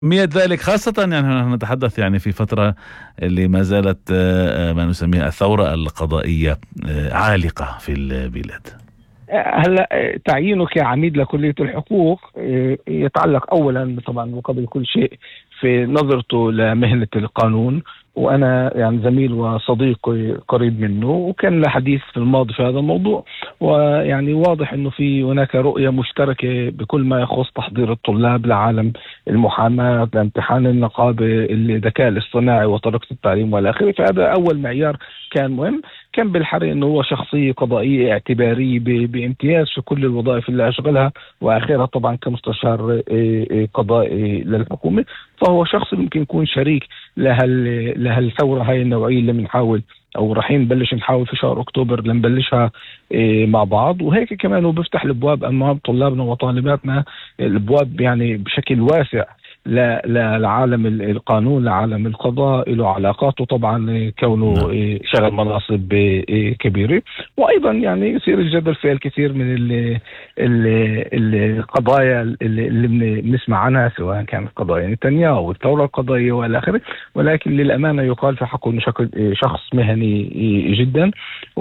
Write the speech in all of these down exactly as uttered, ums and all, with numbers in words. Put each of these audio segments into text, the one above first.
أهمية ذلك خاصة يعني نحن نتحدث يعني في فترة اللي ما زالت آه، ما نسميها الثورة القضائية آه، عالقة في البلاد. هلا تعيينه كعميد لكلية الحقوق يتعلق أولا طبعا وقبل كل شيء في نظرته لمهنة القانون، وأنا يعني زميل وصديق قريب منه، وكان له حديث في الماضي في هذا الموضوع، ويعني واضح أنه في هناك رؤية مشتركة بكل ما يخص تحضير الطلاب لعالم المحاماة، لامتحان النقابة، الذكاء الاصطناعي وطريقة التعليم والى آخره. فهذا أول معيار كان مهم. كان بالحري أنه هو شخصية قضائية اعتبارية بامتياز في كل الوظائف اللي أشغلها، وآخرها طبعا كمستشار قضائي للحكومة. فهو شخص ممكن يكون شريك لهال لهالثورة هاي النوعية اللي بنحاول أو رايحين نبلش نحاول في شهر أكتوبر لنبلشها مع بعض. وهيك كمان هو بيفتح الأبواب أمام طلابنا وطالباتنا، الأبواب يعني بشكل واسع لعالم القانون، لعالم القضاء، له علاقاته طبعا كونه شغل مناصب كبيرة. وأيضا يعني يصير الجدل في الكثير من ال ال القضايا اللي بنسمع عنها، سواء كانت قضايا نتنياهو أو الثورة القضائية والى آخره، ولكن للأمانة يقال في حقه إنه شخص مهني جدا،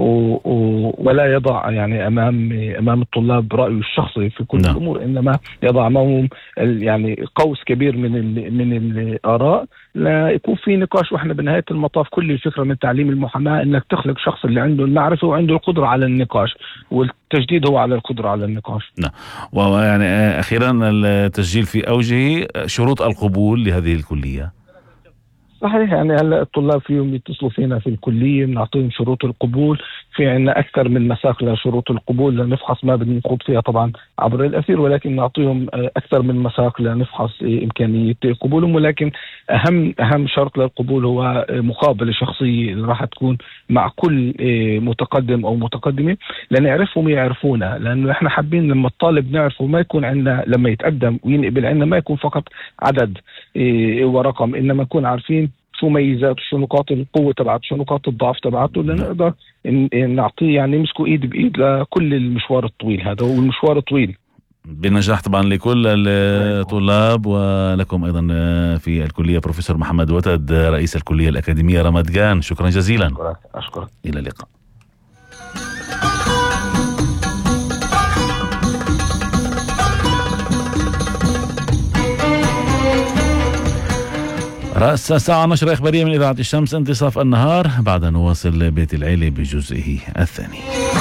ولا يضع يعني أمام أمام الطلاب رأيه الشخصي في كل الأمور، إنما يضع أمامهم يعني قوس كبير من ال من الآراء لا يكون في نقاش. واحنا بنهاية المطاف كل الفكرة من تعليم المحاماة انك تخلق شخص اللي عنده المعرفة وعنده القدرة على النقاش، والتجديد هو على القدرة على النقاش. نعم. ويعني أخيرا التسجيل في أوجه، شروط القبول لهذه الكلية. صحيح، يعني هلا الطلاب فيهم يتصلوا فينا في الكلية بنعطيهم شروط القبول. في عندنا أكثر من مساق لشروط القبول لنفحص، ما بدنا نخوض فيها طبعا عبر الأثير، ولكن نعطيهم أكثر من مساق لنفحص إمكانية قبولهم. ولكن أهم أهم شرط للقبول هو مقابلة شخصية اللي راح تكون مع كل متقدم أو متقدمة لنعرفهم يعرفونا، لأنه إحنا حابين لما الطالب نعرفه ما يكون عندنا لما يتقدم وينقبل عندنا ما يكون فقط عدد ورقم، إنما نكون عارفين شو ميزاته، شو نقاط القوة تبعته، شو نقاط الضعف تبعته، لنقدر نعطيه يعني نمسكه ايد بايد لكل المشوار الطويل هذا. هو المشوار طويل. بنجاح طبعا لكل الطلاب ولكم ايضا في الكلية. بروفيسور محمد وتد رئيس الكلية الأكاديمية رمض جان، شكرا جزيلا. أشكرك. أشكرك. إلى اللقاء. رأس الساعة نشرة إخبارية من إذاعة الشمس، انتصاف النهار. بعد نواصل بيت العيلة بجزئه الثاني.